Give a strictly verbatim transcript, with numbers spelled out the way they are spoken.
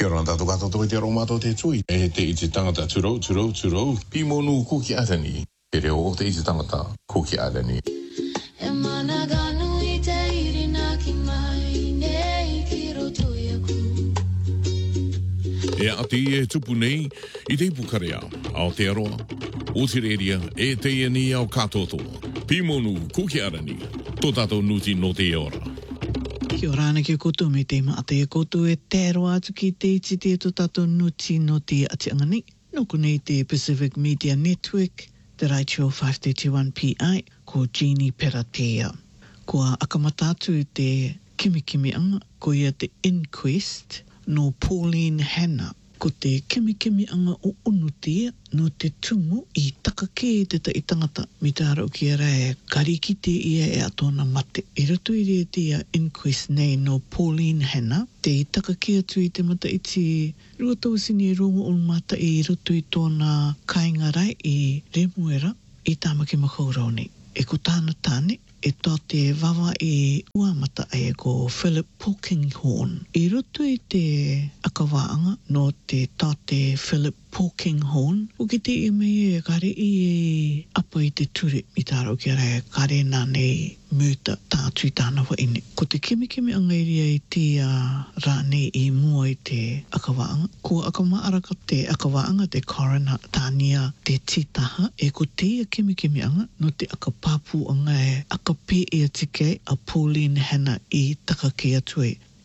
Kia ora tātou katoa te romato te tui. E te iti tangata turo, turo, turo. Pimonu kuki atani. Te reo o te iti tangata kuki atani. E mana ganu I te irina ki mai nei ki roto ia ku. E ati e tupu nei I te pukarea ao te aroa. O te reria e te iani ao katoto. Pimonu kuki arani. Tō tātou nuti no te ora. Kia ora ana ki koutou me te maata e koutou e tēro atu ki te iti te tō tātou nuti no te ati angani. Noko nei te Pacific Media Network, te Raichio five thirty-one P I, ko Jeannie Peratea. Kua akamatatu te kimikimi anga, ko ia te Inquest, no Pauline Hanna, ko te kimikimi anga o unutia, no te tumu I takake te ta I tangata mi te arau ki ara e karikite ia e atona mate. I roto I rea te a Inquest nei no Pauline Hanna, te I takake atu I te mata iti rua tausini e rongo o mata I roto I tōna kaingarai I remuera I tāmaki makaurau nei. E ko tāna tāne, e tō te wawa I uamata ai e ko Philip Polkinghorne. I roto I te akawaanga no te tō te Philip Polkinghorne, o ki te I mea e kare I e apa I te ture I tāro ki ara e kare nā nei mūta tātui tāna wa ine. Ko te kimikimi anga iria I te uh, rā nei I mua I te akawaanga. Ko akamaaraka te akawaanga te coroner tānia te titaha e ko te ia kimikimi anga no te akapāpu anga e akape e tike a Pauline Hanna I takake atu e